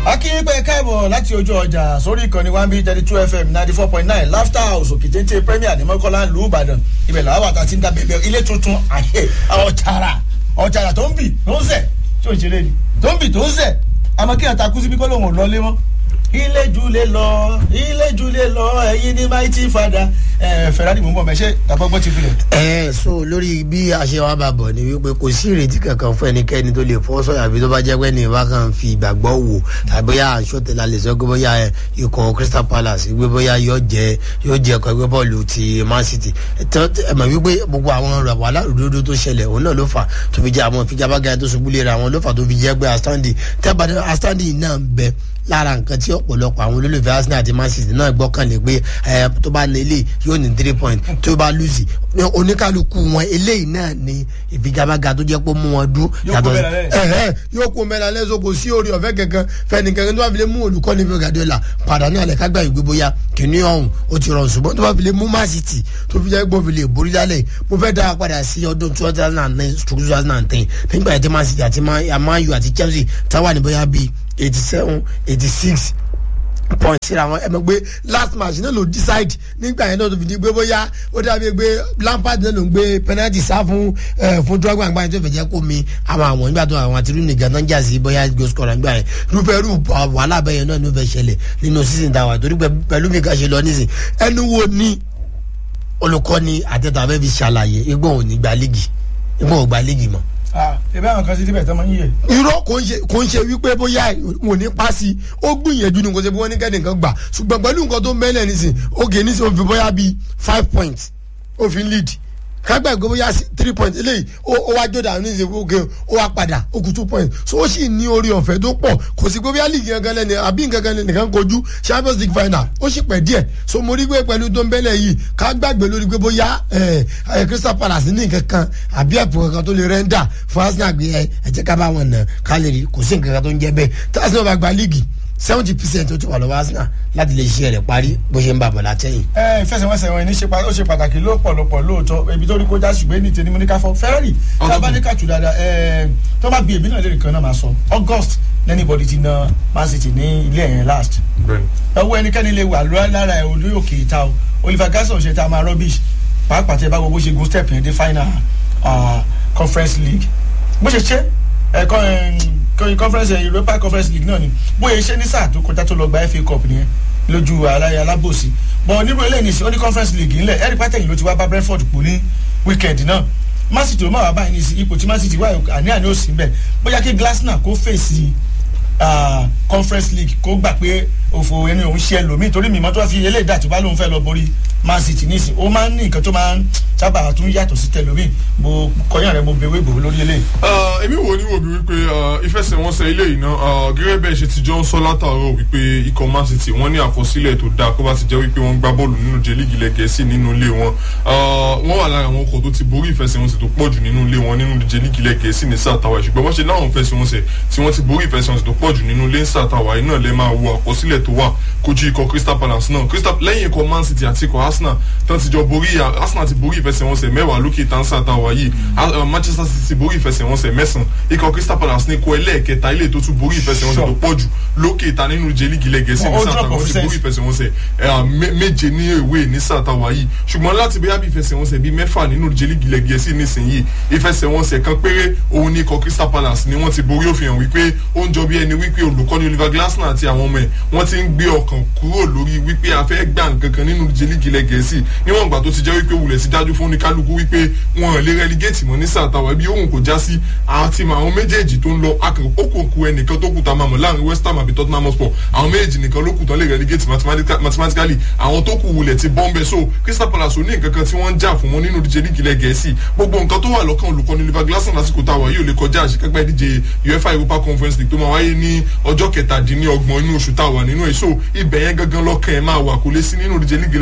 akínpẹ̀ káàbọ̀ láti ojú ọjà sórí ìkànnì 1B32 FM 94.9 Laughter House òkìtẹ́ntẹ́ Premier ní Mọ́kànlá ìlú Ìbàdàn ibẹ̀ làwọn àtà ti ń da bẹ̀bẹ̀ ilé tuntun àyè ọ̀chàrà tó ń bì tó ń sẹ̀ tí ò ń ṣeré ni tó ń bì tó ń sẹ̀ àmọ́ kí àtàkùn síbi kọ́ lòun ò lọ lé mọ́ ilé jùlé lọ ẹ̀yin ní mighty father Ferrari mú bọ̀ mẹ́ṣẹ́ àbọ̀gbọ́n ti filẹ̀. So lórí bí a ṣe wá bá bọ̀ ni wípé kò sí ìrètí kankan fún ẹnikẹ́ni tó lè fọ́ sọ̀yà bí tó bá jẹ́ pé ní ìwà kan fi ìgbàgbọ́ wò tàbí bóyá àṣọtẹ̀lá lè sọ pé bóyá ikọ̀ Crystal Palace wípé bóyá yóò jẹ́ ẹ̀kọ́ ẹgbẹ́ bọ́ọ̀lù ti Man City ẹ̀mọ̀ wípé gbogbo àwọn wàhálà òdodo tó ṣẹlẹ̀ òun náà ló fà tó fi jẹ́ àwọn ìfigagbága tó ṣubú lera àwọn ló fà tó fi jẹ́ pé Astandi náà ń bẹ lára nǹkan tí ọ̀pọ̀lọpọ̀ àwọn olólùfẹ́ Arsenal àti Man City náà gbọ́kànlé pé tó bá ní eléyìí yóò ní 3 points tó bá lùsì oníkálukú wọn eléyìí náà ní ìfigagbága tó jẹ́ pé mú wọn dún yóò kó mẹ́la lẹ́sọ̀ kò sí orí ọ̀fẹ́ kankan fẹ́nìkankan tó bá fi lè mú olùkọ́ni Pep Guardiola padà ní alẹ́ kágbá ìgbé bóyá kìíní ọ̀hún ó ti rọrùn ṣùgbọ́n tó bá fi lè mú Man City tó fi jẹ́ gbọ́ fi lè borí lálẹ́ mo fẹ́ dá padà sí ọdún 2009-2010 nígbà tí Man City àti Man U àti Chelsea táwa ní bóyá bíi 86 points síra wọn ẹ mọ̀ pé last match náà ló decide nígbà yẹn náà tó fi di pé bóyá ó dàbí pé Lampard náà ló ń gbé penalty sá fún Drogba àgbà yẹn tó fẹ́ jẹ́ kó mi àwọn nígbà tó àwọn àti Rooney ganan jà sí bóyá goal scorer nígbà yẹn rúfẹ́rú wàhálà bẹ́yẹn náà ló fẹ́ ṣẹlẹ̀ nínú season tàwa torí pẹ̀lú mi kà ṣe lọ nísìn ẹnu wo ni olùkọ́ni Arteta fẹ́ fi ṣàlàyé igbó ò ní gba líìgì mọ́. Ebe àwọn kan sí tíbẹ̀ tó máa ń yẹ. Irọ́ kò ń ṣe wípé bóyá wọn ní pàṣí ó gbìyànjú ní kò ṣe bí wọ́n ní kẹ́nìkan gbà ṣùgbọ́n pẹ̀lú nǹkan tó mẹ́lẹ̀ nísìn oge nísìn ó fi bóyá bíi 5 points ó fi lead kágbà ìgbé bóyá 3 points eléyìí ó wá jọ̀dá nísìn oge ó wá padà ó kù 2 points so ó sì ní orí ọ̀fẹ́ tó pọ̀ kò sí bóyá league gangan lẹ́ni àbí gangan nìkan kojú Champions League final ó sì pẹ́ díẹ̀ so mo rí pé pẹ̀lú tó ń bẹ́lẹ̀ yìí ká gbàgbé lórí pé bóyá Crystal Palace ní nǹkan kan àbí ẹ̀pọ̀ kankan tó lè rẹ́ńdà fún Arsenal gbé ẹ̀jẹ̀ ká bá wọn nà ká lè rí kò sí nǹkan kan tó ń jẹ́ bẹ́ẹ̀ tí Arsenal bá gba league 70% ó ti wà lọ́wọ́ Arsenal láti lè ṣe rẹ̀ parí bó ṣe ń bàbọ̀ látẹ̀yìn. Ìfẹsẹ̀wọnsẹ̀ wọn ní ó ṣe pàtàkì lọ́pọ̀lọpọ̀ lóòótọ́ ebi tó rí kó já ṣùgbọ́n ní tèmi ní ká fọ́ Ferrari tábàdíkà tù dáadáa tó bá bí èmi náà lè kan náà máa sọ August anybody ti na Man City ní ilé ẹ̀yẹn last. ẹwọ́ ẹnikẹ́ni lè wà lára ẹ̀ olóyè òkè ìta o Oliver Gasson ṣe tá a máa rubbish pàápàá tẹ bá gbogbo ṣe go step yẹn dé final Conference League bó ṣe ṣe Europa Conference League náà ni bóyá iṣẹ́ ní sáà tó kọjá tó lọ gba FA Cup nìyẹn lójú alábòsí bọ̀ nínú eléyìí nìsí ó ní Conference League ńlẹ̀ Eric Patton ló ti wá bá Brentford pò ní weekend náà Man City ó máa wá báyìí ní ipò tí Man City wà àní ó sì ń bẹ̀ bóyá kí Glasner kó fèsì Conference League kó gbà pé òfò ẹni òun ṣe ẹlòmíì torí mi mọ́tò fi eléyìí dà tó bá lóun fẹ́ lọ borí Man City nísìn ó máa ń ní nǹkan tó máa ń sábà tún yàtọ̀ sí tẹlómi mo kọyàn rẹ mo bẹ̀wé bò lórí eléyìí. èmi wo ni wo bí wípé ìfẹsẹ̀wọnsẹ̀ eléyìí náà gẹ́gẹ́ bẹ́ẹ̀ ṣe ti jọ ń sọ látàárọ̀ wípé ikọ̀ Man City wọ́n ní àkọsílẹ̀ tó dáa kó bá ti jẹ́ wípé wọ́n gbá bọ́ọ̀lù nínú J-League ilẹ̀ Gẹ̀ẹ́sì nínú ilé wọn wọ́n wà lára àwọn ọkọ̀ tó ti borí ìfẹsẹ̀wọnsẹ̀ tó pọ̀jù nínú ilé wọn nínú J-League ilẹ̀ Gẹ̀ẹ́sì ní sáà tàwa ṣùgbọ́n wọ́n ṣe láwọn ìfẹsẹ̀wọnsẹ̀ tí wọ́n ti borí ìfẹsẹ̀wọnsẹ̀ tó pọ̀jù nínú ilé sáà tàwa yìí náà lè máa wo àkọsílẹ̀ tó wà kojú ikọ̀ Crystal Palace náà lẹ́yìn ikọ̀ Man City àti ikọ̀ Arsenal tán ti jọ borí Arsenal ti borí ìfẹsẹ̀wọnsẹ̀ 10 lókè tansa àtàwà yìí Manchester City borí ìfẹsẹ̀wọnsẹ̀ 9 ikọ̀ Crystal Palace ní ikọ̀ ẹlẹ́ẹ̀kẹta ilé tó tún borí ìfẹsẹ̀wọnsẹ̀ tó pọ̀jù lókè ìta nínú J-League ilẹ̀ Gẹ̀ẹ́sì ní sàtàwà ti borí ìfẹsẹ̀wọnsẹ̀ 7 ní èwe ní sàtàwà yìí ṣùgbọ́n láti bóyá bí ìfẹsẹ̀wọnsẹ̀ bíi 6 nínú J-League ilẹ̀ Gẹ̀ẹ́sì nísìnyí ìfẹsẹ̀wọnsẹ̀ kan péré òun ní ikọ̀ Crystal Palace ni wọ́n ti borí ó fi hàn wípé ó ń jọ bí ẹni wípé olùkọ́ni Oliver Glasner àti àwọn ọmọ ẹ̀ wọ́n ti ń gbé ọkàn kúrò lórí wípé a fẹ́ gbà nǹkan kan nínú J-League ilẹ̀ Gẹ̀ẹ́sì níwọ̀n ìgbà tó ti jẹ́ wípé wulẹ̀ sí dájú fún oníkálukú wípé wọn lè relegate mọ́ ní sàtàwà ibi òun kò já sí àti àwọn méjèèjì tó ń lọ okòkò ẹnìkan tó kù tá a máa mọ̀ láàrin West Ham àbí Tottenham Hotspur àwọn méjèèjì nìkan ló kù tán lè relegate mathematically àwọn tó kù wulẹ̀ ti bọ́m̀bẹ̀ so Crystal Palace ò ní nǹkan kan tí wọ́n ń jà fún wọn nínú J-League ilẹ̀ Gẹ̀ẹ́sì gbogbo nǹkan tó wà lọ́kàn olùkọ́ni Oliver Glasner lásìkò táwa yóò lè kọjá àṣekágbá ìdíje UEFA Europa Conference League tó máa wáyé ní ọjọ́ 17 inú oṣù táwa nínú èso ibẹ̀ yẹn gangan lọ́kàn ẹ̀ máa wà kò lè sí nínú J-League ilẹ̀ Gẹ̀ẹ́sì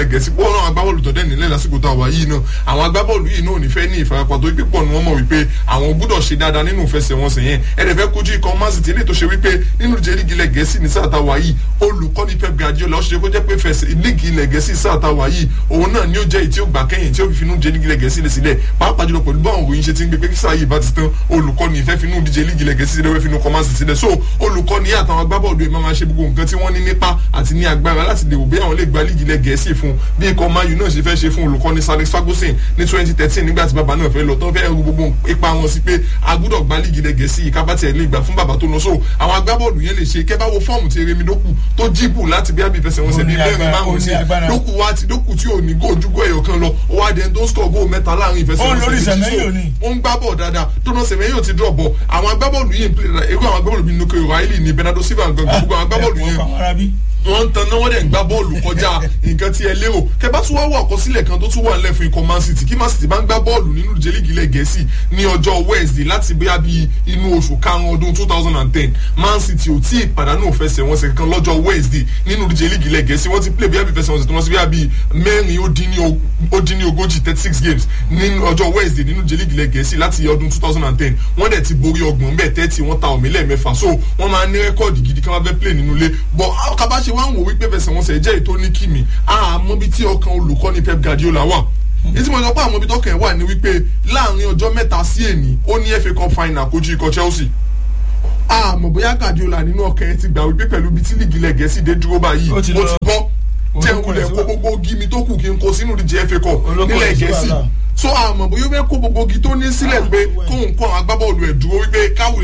náà agbábọ́ọ̀lù tọ́dẹ̀ nílẹ̀ lásìkò tá a wà yìí náà àwọn agbábọ́ọ̀lù yìí náà ò ní fẹ́ ní ìfarapa tó wípé pọ̀ ni wọ́n mọ̀ wípé àwọn gbúdọ̀ ṣe dáadáa nínú ìfẹsẹ̀wọnsẹ̀ yẹn ẹ̀rẹ̀ fẹ́ kojú ikọ̀ Man City eléyìí tó ṣe wípé nínú ìdíje líìgì ilẹ̀ Gẹ̀ẹ́sì ní sáà tá a wà yìí olùkọ́ni Pep Guardiola ó ṣe kó jẹ́ pé líìgì ilẹ̀ Gẹ̀ẹ́sì sáà tá a wà yìí òun náà ni ó jẹ́ ìtí ó gbà kẹ́yìn tí ó fi finú ìdíje líìgì ilẹ̀ Gẹ̀ẹ́sì lè sílẹ̀ pàápàá jùlọ pẹ̀lú báwọn òyìn ṣe ti ń gbé pé kí sáà yìí bá ti tán olùkọ́ni ìfẹ́ finú ìdíje líìgì ilẹ̀ Gẹ̀ẹ́sì sílẹ̀ wẹ́ finú Man City sílẹ̀ so olùkọ́ni àtàwọn agbábọ́ọ̀lù ẹ̀ máa ṣe gbogbo nǹkan tí wọ́n ní nípa àti ní agbára láti lè wò bí àwọn lè gba líìgì ilẹ̀ Gẹ̀ẹ́sì fún bí ikọ̀ Man U náà ṣe fẹ́ ṣe fún olùkọ́ni Alex Ferguson ní 2013 nígbà tí bàbá náà fẹ́ lọ tó fẹ́ ru gbogbo ipa wọn sí pé a gbúdọ̀ gba líìgì ilẹ̀ Gẹ̀ẹ́sì yìí kábàtì ẹ̀ lè gbà fún bàbá tó lọ so àwọn agbábọ́ọ̀lù yẹn lè ṣe kẹ́ bá wo fọ́ọ̀mù ti Remi Doku tó jíìpù láti bí abífẹsẹ̀ wọn ṣe bí mẹ́rin márùn sí Doku tí ò ní góòjú gó ẹ̀yọ̀ kan lọ ó wá dẹni tó ń score góò mẹ́ta láàrin ìfẹsẹ̀wọnsẹ̀ ó ń gbá bọ̀ dáadáa tó náà Semenyo ti drop bọ̀ àwọn agbábọ́ọ̀lù yìí irú àwọn agbábọ́ọ̀lù bíi Nuke Riley ní Bernardo Silva gbogbo àwọn agbábọ́ọ̀lù yẹn wọ́n ń tan náà wọ́n dẹ̀ ń gbá bọ́ọ̀lù kọjá nǹkan tí ẹ lérò kẹbá tún wá wọ àkọsílẹ̀ kan tó tún wà nílẹ̀ fún ikọ̀ Man City kí Man City bá ń gbá bọ́ọ̀lù nínú ìdíje líìgì ilẹ̀ Gẹ̀ẹ́sì ní ọjọ́ Wednesday láti bóyá bíi inú oṣù karùn-ún ọdún 2010 Man City ò tí ì pàdánù ìfẹsẹ̀wọnsẹ̀ kan lọ́jọ́ Wednesday nínú ìdíje líìgì ilẹ̀ Gẹ̀ẹ́sì wọ́n ti play bóyá bíi ìfẹsẹ̀wọnsẹ̀ tó wọ́n sí bóyá bíi mẹ́rin ó dín ní ogójì 36 games nínú ọjọ́ Wednesday nínú ìdíje líìgì ilẹ̀ Gẹ̀ẹ́sì láti ọdún 2010 wọ́n dẹ̀ ti borí ọgbọ̀n bẹ́ẹ̀ 30 wọ́n ta òmìnlẹ̀ mẹ́fà so wọ́n máa ní rẹ́kọ̀dì gidi kan wá fẹ́ play nínú ilé bọ̀ kábàṣe wá ń wò wípé wọn sẹ jẹ́ ètò ní kìmí àmọ́ bí tí ọkàn olùkọ́ni Pep Guardiola wà ètí mo sọ pé àwọn ibi tọkàn wà ní wípé láàrin ọjọ́ mẹ́ta sí èní ó ní FA Cup final kojú ikọ̀ Chelsea àmọ́ bóyá Guardiola nínú ọkàn ẹ ti gbà wípé pẹ̀lú bí tí líìgì ilẹ̀ Gẹ̀ẹ́sì dé dúró báyìí ó ti bọ́ jẹun kulẹ̀ kó gbogbo gimi tó kù kí n kó sínú ìdíje FA Cup nílẹ̀ Gẹ̀ẹ́sì so àmọ́ bóyá ó fẹ́ kó gbogbo gi tó ní sílẹ̀ pé kóun kó àwọn agbábọ́ọ̀lù ẹ̀ dúró wípé káwù